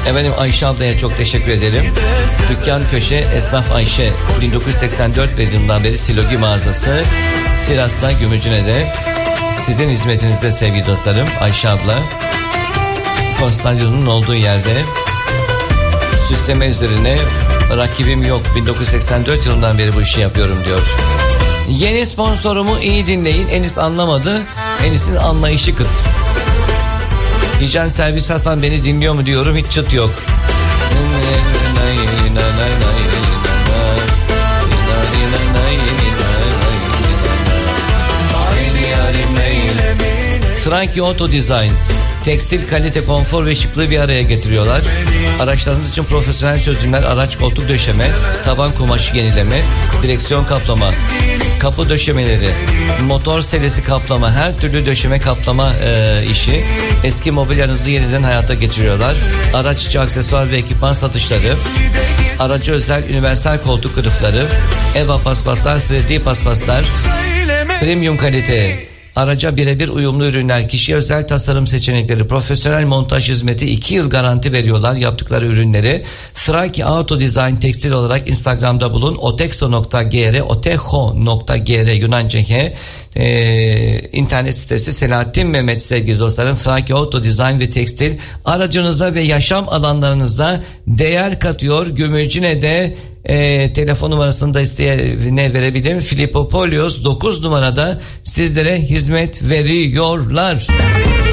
Efendim Ayşe ablaya çok teşekkür ederim. Dükkan Köşe Esnaf Ayşe 1984 yılından beri Silogi mağazası Sivas'ta Gümüşhane'de sizin hizmetinizde sevgili dostlarım. Ayşe abla Konstantin'in olduğu yerde süsleme üzerine rakibim yok, 1984 yılından beri bu işi yapıyorum diyor. Yeni sponsorumu iyi dinleyin. Enis anlamadı. Enis'in anlayışı kıt. Hijyen Servis Hasan beni dinliyor mu diyorum, hiç çıt yok. Frankie Auto Design tekstil kalite, konfor ve şıklığı bir araya getiriyorlar. Araçlarınız için profesyonel çözümler, araç koltuk döşeme, taban kumaşı yenileme, direksiyon kaplama, kapı döşemeleri, motor selesi kaplama, her türlü döşeme kaplama işi. Eski mobilyanızı yeniden hayata geçiriyorlar. Araç içi aksesuar ve ekipman satışları, aracı özel universal koltuk kılıfları, EVA paspaslar, 3D paspaslar, premium kalite, araca birebir uyumlu ürünler, kişiye özel tasarım seçenekleri, profesyonel montaj hizmeti, 2 yıl garanti veriyorlar yaptıkları ürünleri. Frankie Auto Design tekstil olarak Instagram'da bulun. otexo.gr, oteho.gr Yunanca H. İnternet sitesi Selahattin Mehmet sevgili dostlarım. Frankie Auto Design ve tekstil aracınıza ve yaşam alanlarınıza değer katıyor. Gümüşhane'de telefon numarasını da isteyene verebilirim. Filipopolios 9 numarada sizlere hizmet veriyorlar.